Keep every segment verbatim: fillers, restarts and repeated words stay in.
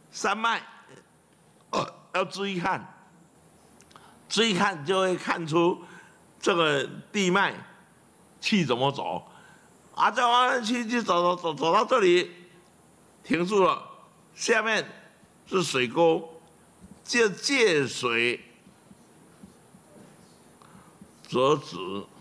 山脉，呃，要注意看，注意看就会看出这个地脉气怎么走。啊，再往上去就走走走走到这里，停住了，下面是水沟，就借水折直。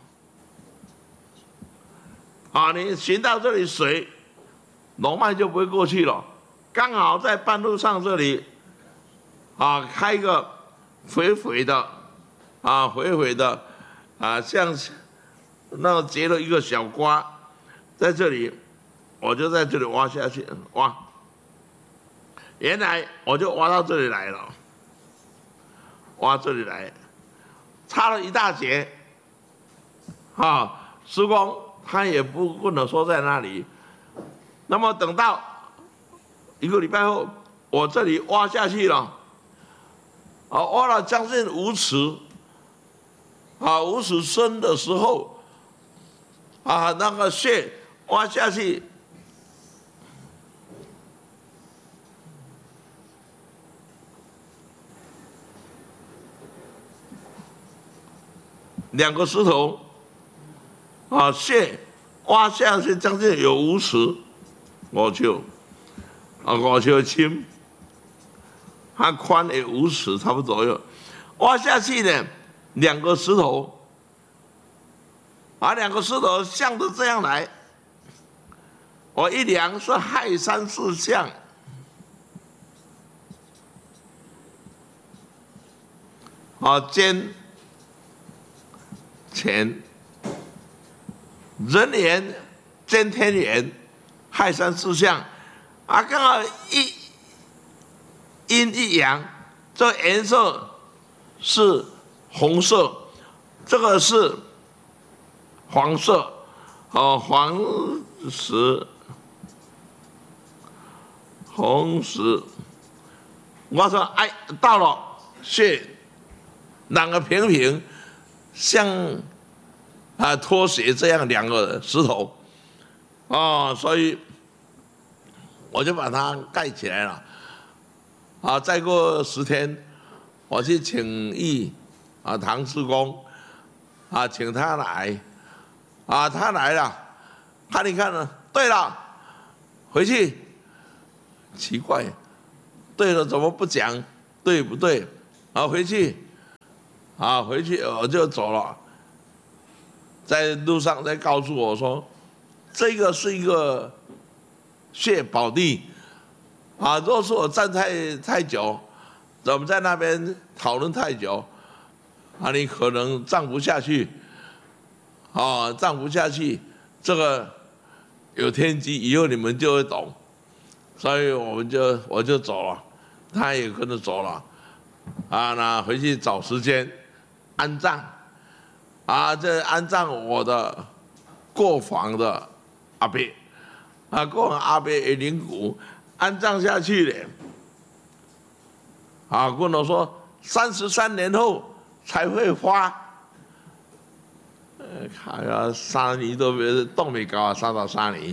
啊，你寻到这里水，龙脉就不会过去了。刚好在半路上这里，啊，开一个回回的，啊，回回的，啊，像那个结了一个小瓜，在这里，我就在这里挖下去，挖。原来我就挖到这里来了，挖这里来，插了一大截，啊，施工。他也不不能说在那里，那么等到一个礼拜后，我这里挖下去了，啊，挖了将近五尺，啊，五尺深的时候，啊，那个穴挖下去，两个石头。啊，穴挖下去将近有五尺，五尺，啊，五尺深，它宽也五尺差不多左右。挖下去呢，两个石头，啊，两个石头向着这样来，我一量是亥山四象，啊，肩前。人缘兼天缘，亥山四象，啊，刚好一阴一阳，这颜色是红色，这个是黄色，哦，黄石、红石。我说，哎，到了穴，两个平平，像。啊，拖鞋这样两个石头，哦，所以我就把它盖起来了。啊，再过十天，我去请义啊唐师公，啊，请他来，啊，他来了，看一看呢，对了，回去，奇怪，对了怎么不讲，对不对？啊，回去，啊，回去我就走了。在路上在告诉我说，这个是一个穴宝地，啊，若是我站太太久，我们在那边讨论太久，啊，你可能站不下去，啊，站不下去，这个有天机，以后你们就会懂，所以我们就我就走了，他也跟着走了，啊，那回去找时间安葬。啊，这安葬我的过房的阿伯，啊，过房阿伯的灵骨安葬下去了。啊，跟我说三十三年后才会发。呃，看呀，三年都没冻没高啊，三到三年。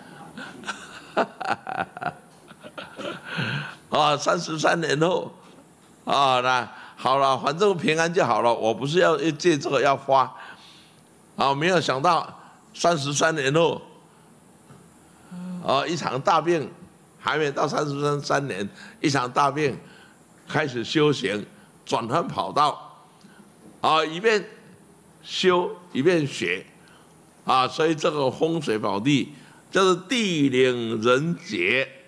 啊，三十三年后，啊，那。好了，反正平安就好了。我不是要借这个要发，啊，没有想到三十三年后，啊，一场大病，还没到三十三三年，一场大病，开始修行，转换跑道，啊，一边修一边学，啊，所以这个风水宝地就是地灵人杰。